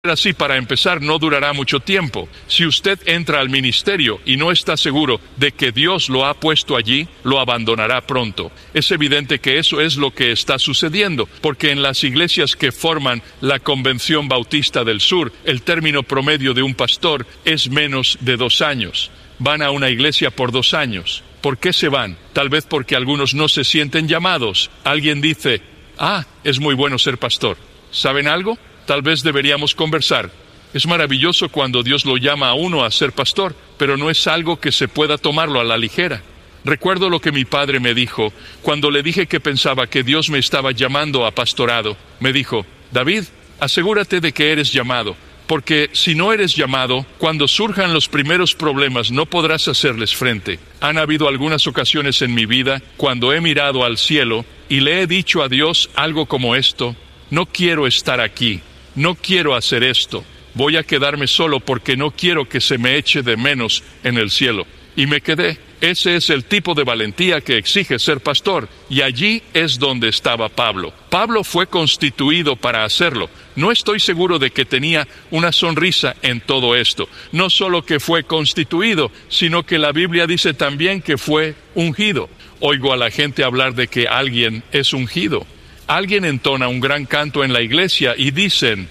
Así, para empezar, no durará mucho tiempo. Si usted entra al ministerio y no está seguro de que Dios lo ha puesto allí, lo abandonará pronto. Es evidente que eso es lo que está sucediendo, porque en las iglesias que forman la Convención Bautista del Sur, el término promedio de un pastor es menos de 2 años. Van a una iglesia por 2 años. ¿Por qué se van? Tal vez porque algunos no se sienten llamados. Alguien dice, es muy bueno ser pastor. ¿Saben algo? Tal vez deberíamos conversar. Es maravilloso cuando Dios lo llama a uno a ser pastor, pero no es algo que se pueda tomarlo a la ligera. Recuerdo lo que mi padre me dijo cuando le dije que pensaba que Dios me estaba llamando a pastorado. Me dijo, David, asegúrate de que eres llamado, porque si no eres llamado, cuando surjan los primeros problemas no podrás hacerles frente. Han habido algunas ocasiones en mi vida cuando he mirado al cielo y le he dicho a Dios algo como esto: no quiero estar aquí. No quiero hacer esto. Voy a quedarme solo porque no quiero que se me eche de menos en el cielo. Y me quedé. Ese es el tipo de valentía que exige ser pastor. Y allí es donde estaba Pablo. Pablo fue constituido para hacerlo. No estoy seguro de que tenía una sonrisa en todo esto. No solo que fue constituido, sino que la Biblia dice también que fue ungido. Oigo a la gente hablar de que alguien es ungido. Alguien entona un gran canto en la iglesia y dicen,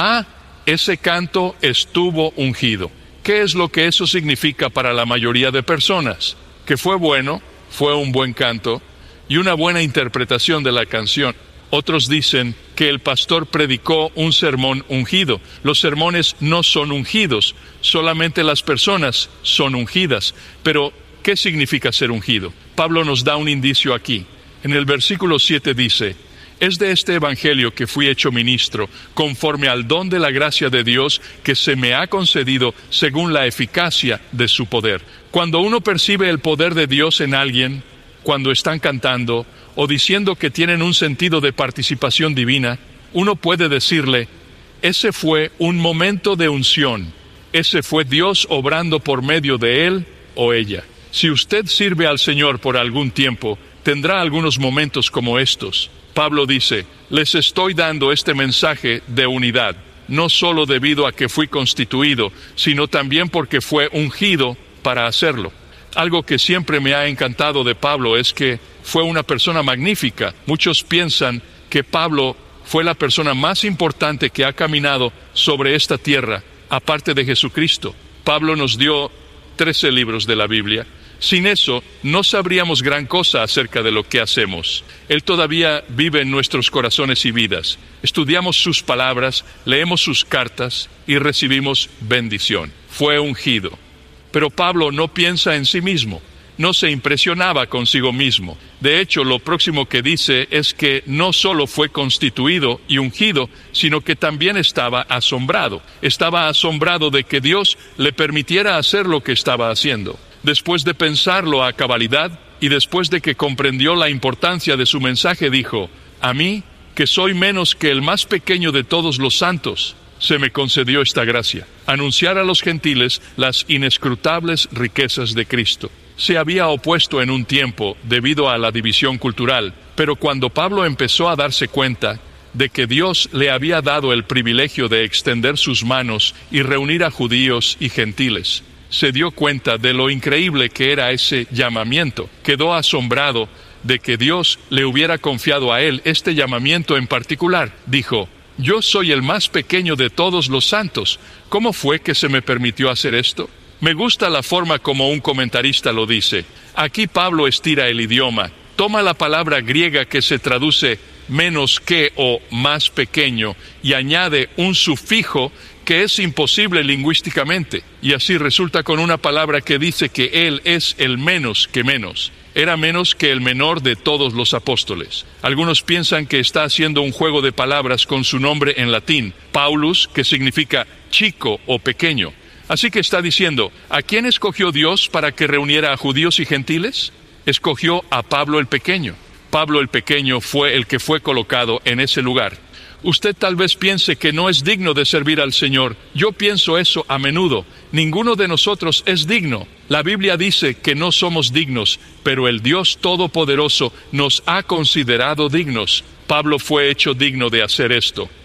ese canto estuvo ungido. ¿Qué es lo que eso significa para la mayoría de personas? Que fue bueno, fue un buen canto y una buena interpretación de la canción. Otros dicen que el pastor predicó un sermón ungido. Los sermones no son ungidos, solamente las personas son ungidas. Pero, ¿qué significa ser ungido? Pablo nos da un indicio aquí. En el versículo 7 dice, es de este evangelio que fui hecho ministro, conforme al don de la gracia de Dios que se me ha concedido según la eficacia de su poder. Cuando uno percibe el poder de Dios en alguien, cuando están cantando o diciendo que tienen un sentido de participación divina, uno puede decirle, ese fue un momento de unción, ese fue Dios obrando por medio de él o ella. Si usted sirve al Señor por algún tiempo, tendrá algunos momentos como estos. Pablo dice, les estoy dando este mensaje de unidad, no solo debido a que fui constituido, sino también porque fue ungido para hacerlo. Algo que siempre me ha encantado de Pablo es que fue una persona magnífica. Muchos piensan que Pablo fue la persona más importante que ha caminado sobre esta tierra, aparte de Jesucristo. Pablo nos dio 13 libros de la Biblia. Sin eso, no sabríamos gran cosa acerca de lo que hacemos. Él todavía vive en nuestros corazones y vidas. Estudiamos sus palabras, leemos sus cartas y recibimos bendición. Fue ungido. Pero Pablo no piensa en sí mismo. No se impresionaba consigo mismo. De hecho, lo próximo que dice es que no solo fue constituido y ungido, sino que también estaba asombrado. Estaba asombrado de que Dios le permitiera hacer lo que estaba haciendo. Después de pensarlo a cabalidad y después de que comprendió la importancia de su mensaje, dijo, a mí, que soy menos que el más pequeño de todos los santos, se me concedió esta gracia, anunciar a los gentiles las inescrutables riquezas de Cristo. Se había opuesto en un tiempo debido a la división cultural, pero cuando Pablo empezó a darse cuenta de que Dios le había dado el privilegio de extender sus manos y reunir a judíos y gentiles, se dio cuenta de lo increíble que era ese llamamiento. Quedó asombrado de que Dios le hubiera confiado a él este llamamiento en particular. Dijo, yo soy el más pequeño de todos los santos. ¿Cómo fue que se me permitió hacer esto? Me gusta la forma como un comentarista lo dice. Aquí Pablo estira el idioma. Toma la palabra griega que se traduce menos que o más pequeño y añade un sufijo que es imposible lingüísticamente, y así resulta con una palabra que dice que él es el menos que menos. Era menos que el menor de todos los apóstoles. Algunos piensan que está haciendo un juego de palabras con su nombre en latín, Paulus, que significa chico o pequeño. Así que está diciendo, ¿a quién escogió Dios para que reuniera a judíos y gentiles? Escogió a Pablo el Pequeño. Pablo el Pequeño fue el que fue colocado en ese lugar. Usted tal vez piense que no es digno de servir al Señor. Yo pienso eso a menudo. Ninguno de nosotros es digno. La Biblia dice que no somos dignos, pero el Dios Todopoderoso nos ha considerado dignos. Pablo fue hecho digno de hacer esto.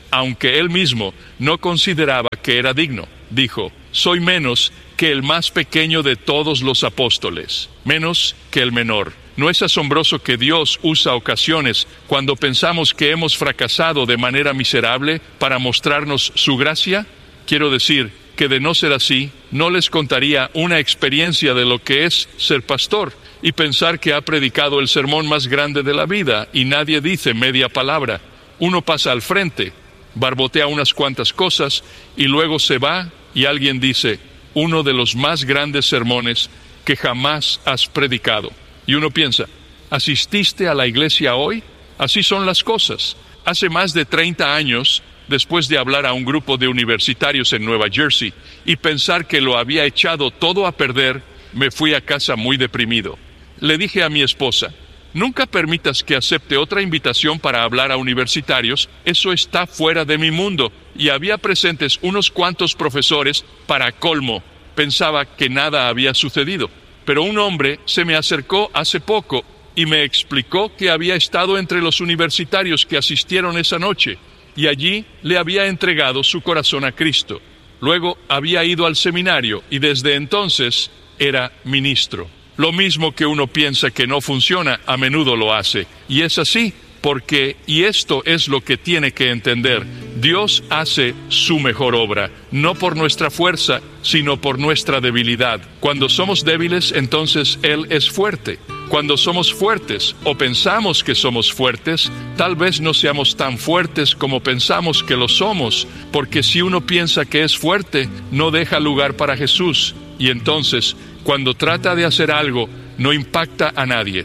aunque él mismo no consideraba que era digno. Dijo: soy menos que el más pequeño de todos los apóstoles, menos que el menor. ¿No es asombroso que Dios usa ocasiones cuando pensamos que hemos fracasado de manera miserable para mostrarnos su gracia? Quiero decir que de no ser así, no les contaría una experiencia de lo que es ser pastor y pensar que ha predicado el sermón más grande de la vida y nadie dice media palabra. Uno pasa al frente, barbotea unas cuantas cosas y luego se va y alguien dice: uno de los más grandes sermones que jamás has predicado. Y uno piensa: ¿asististe a la iglesia hoy? Así son las cosas. Hace más de 30 años, después de hablar a un grupo de universitarios en Nueva Jersey y pensar que lo había echado todo a perder, me fui a casa muy deprimido. Le dije a mi esposa: nunca permitas que acepte otra invitación para hablar a universitarios, eso está fuera de mi mundo. Y había presentes unos cuantos profesores. Para colmo, pensaba que nada había sucedido. Pero un hombre se me acercó hace poco y me explicó que había estado entre los universitarios que asistieron esa noche, y allí le había entregado su corazón a Cristo. Luego había ido al seminario y desde entonces era ministro. Lo mismo que uno piensa que no funciona, a menudo lo hace. Y es así porque, y esto es lo que tiene que entender, Dios hace su mejor obra, no por nuestra fuerza, sino por nuestra debilidad. Cuando somos débiles, entonces Él es fuerte. Cuando somos fuertes, o pensamos que somos fuertes, tal vez no seamos tan fuertes como pensamos que lo somos, porque si uno piensa que es fuerte, no deja lugar para Jesús, y entonces, cuando trata de hacer algo, no impacta a nadie.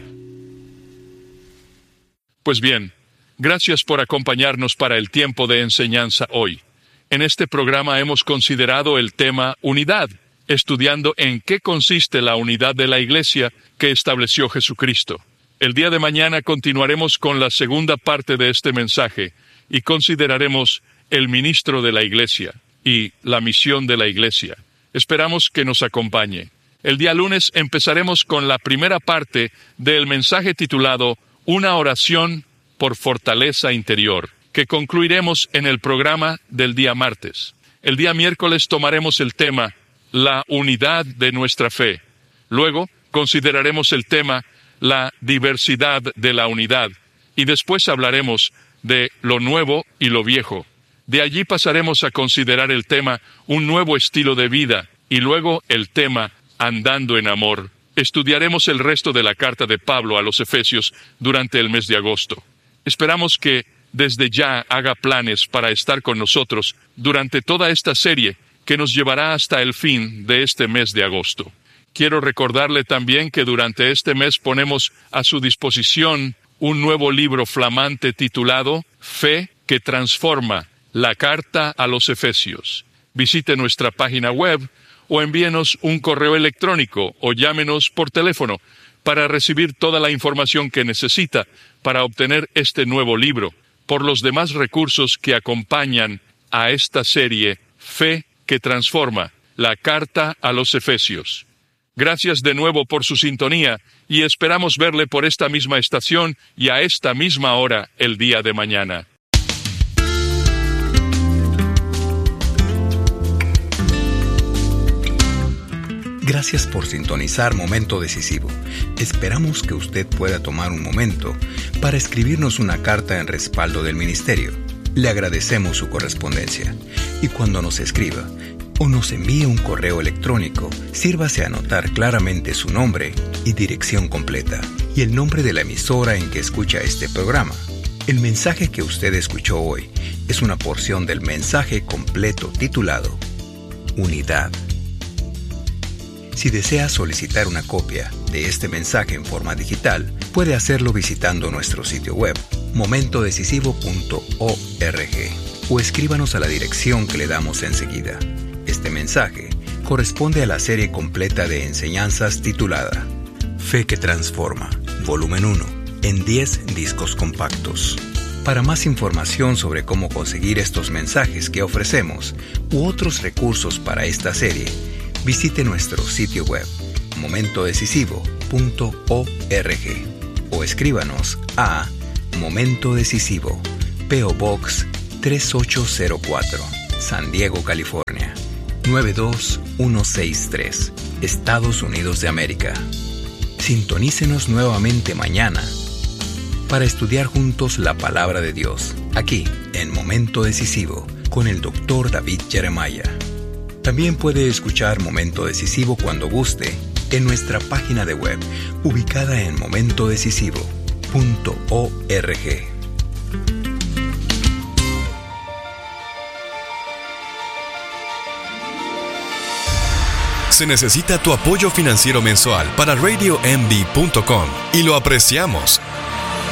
Pues bien, gracias por acompañarnos para el tiempo de enseñanza hoy. En este programa hemos considerado el tema unidad, estudiando en qué consiste la unidad de la Iglesia que estableció Jesucristo. El día de mañana continuaremos con la segunda parte de este mensaje y consideraremos el ministro de la Iglesia y la misión de la Iglesia. Esperamos que nos acompañe. El día lunes empezaremos con la primera parte del mensaje titulado Una oración por fortaleza interior, que concluiremos en el programa del día martes. El día miércoles tomaremos el tema la unidad de nuestra fe. Luego consideraremos el tema la diversidad de la unidad y después hablaremos de lo nuevo y lo viejo. De allí pasaremos a considerar el tema un nuevo estilo de vida y luego el tema andando en amor. Estudiaremos el resto de la carta de Pablo a los Efesios durante el mes de agosto. Esperamos que desde ya haga planes para estar con nosotros durante toda esta serie que nos llevará hasta el fin de este mes de agosto. Quiero recordarle también que durante este mes ponemos a su disposición un nuevo libro flamante titulado Fe que transforma, la carta a los Efesios. Visite nuestra página web o envíenos un correo electrónico o llámenos por teléfono para recibir toda la información que necesita para obtener este nuevo libro, por los demás recursos que acompañan a esta serie Fe que transforma, la carta a los Efesios. Gracias de nuevo por su sintonía y esperamos verle por esta misma estación y a esta misma hora el día de mañana. Gracias por sintonizar Momento Decisivo. Esperamos que usted pueda tomar un momento para escribirnos una carta en respaldo del ministerio. Le agradecemos su correspondencia. Y cuando nos escriba o nos envíe un correo electrónico, sírvase a anotar claramente su nombre y dirección completa y el nombre de la emisora en que escucha este programa. El mensaje que usted escuchó hoy es una porción del mensaje completo titulado Unidad. Si desea solicitar una copia de este mensaje en forma digital, puede hacerlo visitando nuestro sitio web, momentodecisivo.org, o escríbanos a la dirección que le damos enseguida. Este mensaje corresponde a la serie completa de enseñanzas titulada Fe que Transforma, volumen 1, en 10 discos compactos. Para más información sobre cómo conseguir estos mensajes que ofrecemos u otros recursos para esta serie, visite nuestro sitio web, momentodecisivo.org, o escríbanos a Momento Decisivo, P.O. Box 3804, San Diego, California, 92163, Estados Unidos de América. Sintonícenos nuevamente mañana para estudiar juntos la palabra de Dios, aquí en Momento Decisivo, con el Dr. David Jeremiah. También puede escuchar Momento Decisivo cuando guste en nuestra página de web, ubicada en momentodecisivo.org. Se necesita tu apoyo financiero mensual para RadioMD.com y lo apreciamos.